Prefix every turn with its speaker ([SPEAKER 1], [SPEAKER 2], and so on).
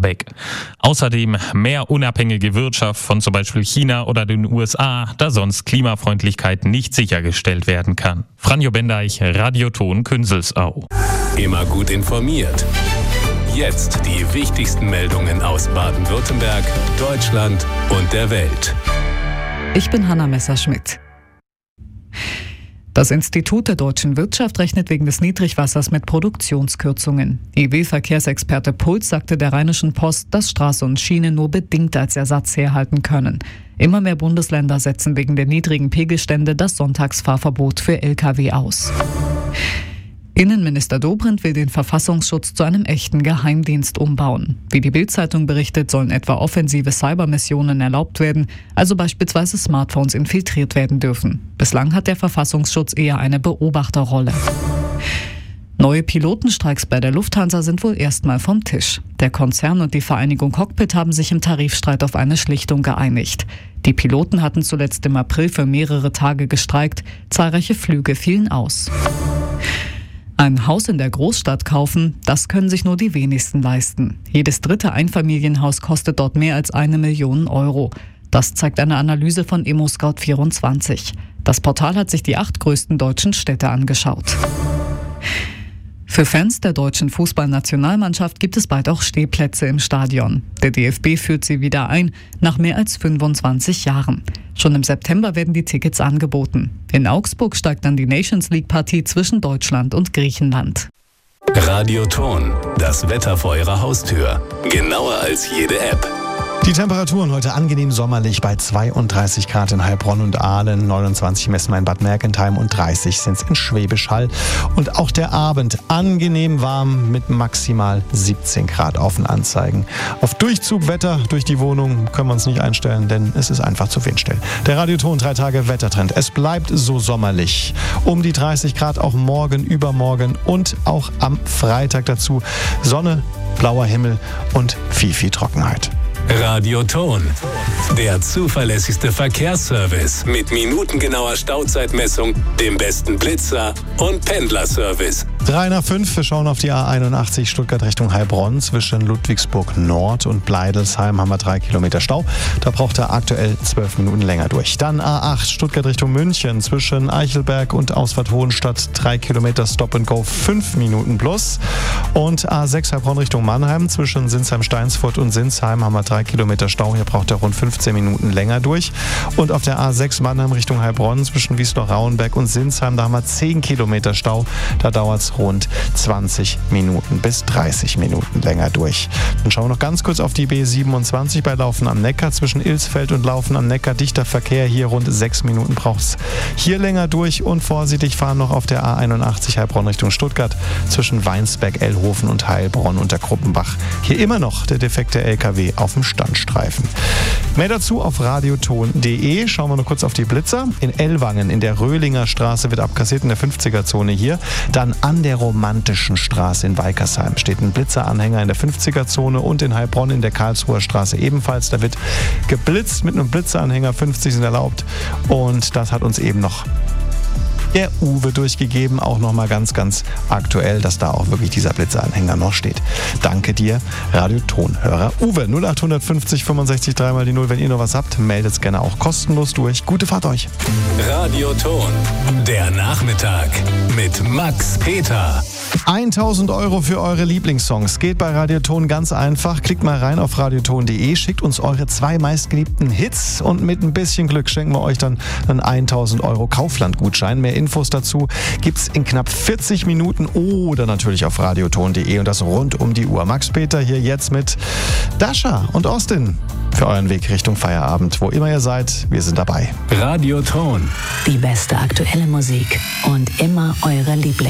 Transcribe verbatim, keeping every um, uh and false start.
[SPEAKER 1] weg. Außerdem mehr unabhängige Wirtschaft von zum Beispiel China oder den U S A, da sonst Klimafreundlichkeit nicht sichergestellt werden kann. Franjo Bendeich, Radioton Künzelsau.
[SPEAKER 2] Immer gut informiert. Jetzt die wichtigsten Meldungen aus Baden-Württemberg, Deutschland und der Welt.
[SPEAKER 3] Ich bin Hanna Messerschmidt. Das Institut der deutschen Wirtschaft rechnet wegen des Niedrigwassers mit Produktionskürzungen. E W-Verkehrsexperte Puls sagte der Rheinischen Post, dass Straße und Schiene nur bedingt als Ersatz herhalten können. Immer mehr Bundesländer setzen wegen der niedrigen Pegelstände das Sonntagsfahrverbot für L K W aus. Innenminister Dobrindt will den Verfassungsschutz zu einem echten Geheimdienst umbauen. Wie die Bild-Zeitung berichtet, sollen etwa offensive Cybermissionen erlaubt werden, also beispielsweise Smartphones infiltriert werden dürfen. Bislang hat der Verfassungsschutz eher eine Beobachterrolle. Neue Pilotenstreiks bei der Lufthansa sind wohl erstmal vom Tisch. Der Konzern und die Vereinigung Cockpit haben sich im Tarifstreit auf eine Schlichtung geeinigt. Die Piloten hatten zuletzt im April für mehrere Tage gestreikt. Zahlreiche Flüge fielen aus. Ein Haus in der Großstadt kaufen, das können sich nur die wenigsten leisten. Jedes dritte Einfamilienhaus kostet dort mehr als eine Million Euro. Das zeigt eine Analyse von ImmoScout vierundzwanzig. Das Portal hat sich die acht größten deutschen Städte angeschaut. Für Fans der deutschen Fußballnationalmannschaft gibt es bald auch Stehplätze im Stadion. Der D F B führt sie wieder ein, nach mehr als fünfundzwanzig Jahren. Schon im September werden die Tickets angeboten. In Augsburg steigt dann die Nations League-Partie zwischen Deutschland und Griechenland.
[SPEAKER 2] Radioton, das Wetter vor Ihrer Haustür. Genauer als jede App.
[SPEAKER 4] Die Temperaturen heute angenehm sommerlich bei zweiunddreißig Grad in Heilbronn und Aalen, neunundzwanzig messen wir in Bad Mergentheim und dreißig sind es in Schwäbisch Hall. Und auch der Abend angenehm warm mit maximal siebzehn Grad auf den Anzeigen. Auf Durchzugwetter durch die Wohnung können wir uns nicht einstellen, denn es ist einfach zu windstill. Der Radioton drei Tage Wettertrend. Es bleibt so sommerlich. Um die dreißig Grad auch morgen, übermorgen und auch am Freitag dazu. Sonne, blauer Himmel und viel, viel Trockenheit.
[SPEAKER 2] Radioton, der zuverlässigste Verkehrsservice mit minutengenauer Stauzeitmessung, dem besten Blitzer und Pendlerservice.
[SPEAKER 4] drei nach fünf, wir schauen auf die A einundachtzig Stuttgart Richtung Heilbronn. Zwischen Ludwigsburg Nord und Bleidelsheim haben wir drei Kilometer Stau. Da braucht er aktuell zwölf Minuten länger durch. Dann A acht Stuttgart Richtung München. Zwischen Eichelberg und Ausfahrt Hohenstadt drei Kilometer Stop and Go, fünf Minuten plus. Und A sechs Heilbronn Richtung Mannheim. Zwischen Sinsheim-Steinsfurt und Sinsheim haben wir drei Kilometer Stau. Hier braucht er rund fünfzehn Minuten länger durch. Und auf der A sechs Mannheim Richtung Heilbronn zwischen Wiesloch-Rauenberg und Sinsheim, da haben wir zehn Kilometer Stau. Da dauert es rund zwanzig Minuten bis dreißig Minuten länger durch. Dann schauen wir noch ganz kurz auf die B siebenundzwanzig bei Laufen am Neckar. Zwischen Ilsfeld und Laufen am Neckar dichter Verkehr. Hier rund sechs Minuten braucht es hier länger durch. Und vorsichtig fahren noch auf der A einundachtzig Heilbronn Richtung Stuttgart zwischen Weinsberg, Ellhofen und Heilbronn unter Kruppenbach. Hier immer noch der defekte L K W auf dem Standstreifen. Mehr dazu auf radioton punkt de. Schauen wir noch kurz auf die Blitzer. In Ellwangen in der Röhlinger Straße wird abkassiert in der fünfziger-Zone hier. Dann an der Romantischen Straße in Weikersheim steht ein Blitzeranhänger in der fünfziger-Zone und in Heilbronn in der Karlsruher Straße ebenfalls. Da wird geblitzt mit einem Blitzeranhänger. fünfzig sind erlaubt. Und das hat uns eben noch der Uwe durchgegeben, auch nochmal ganz, ganz aktuell, dass da auch wirklich dieser Blitzeranhänger noch steht. Danke dir, Radiotonhörer Uwe. null acht fünfzig fünfundsechzig drei mal die null. Wenn ihr noch was habt, meldet es gerne auch kostenlos durch. Gute Fahrt euch.
[SPEAKER 2] Radioton, der Nachmittag mit Max Peter.
[SPEAKER 4] tausend Euro für eure Lieblingssongs. Geht bei Radioton ganz einfach. Klickt mal rein auf radioton punkt de, schickt uns eure zwei meistgeliebten Hits und mit ein bisschen Glück schenken wir euch dann einen tausend Euro Kaufland-Gutschein. Mehr Infos dazu gibt's in knapp vierzig Minuten oder natürlich auf radioton punkt de und das rund um die Uhr. Max Peter hier jetzt mit Dasha und Austin für euren Weg Richtung Feierabend. Wo immer ihr seid, wir sind dabei.
[SPEAKER 2] Radioton.
[SPEAKER 5] Die beste aktuelle Musik und immer eure Lieblings.